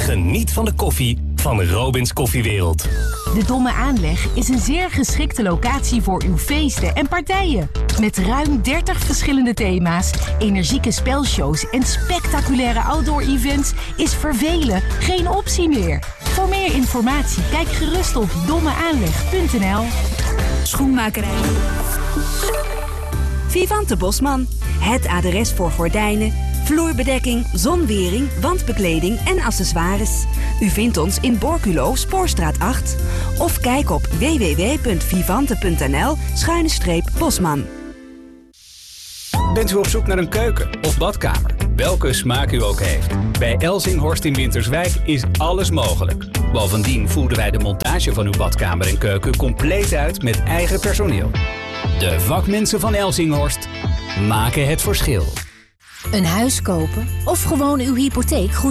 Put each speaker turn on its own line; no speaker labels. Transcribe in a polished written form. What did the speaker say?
Geniet van de koffie van Robins Koffiewereld.
De Domme Aanleg is een zeer geschikte locatie voor uw feesten en partijen. Met ruim 30 verschillende thema's, energieke spelshows en spectaculaire outdoor-events is vervelen geen optie meer. Voor meer informatie kijk gerust op dommeaanleg.nl.
Schoenmakerij Vivante Bosman. Het adres voor gordijnen, vloerbedekking, zonwering, wandbekleding en accessoires. U vindt ons in Borculo, Spoorstraat 8. Of kijk op www.vivante.nl/Bosman.
Bent u op zoek naar een keuken of badkamer? Welke smaak u ook heeft. Bij Elzinghorst in Winterswijk is alles mogelijk. Bovendien voeren wij de montage van uw badkamer en keuken compleet uit met eigen personeel. De vakmensen van Elzinghorst maken het verschil.
Een huis kopen of gewoon uw hypotheek goed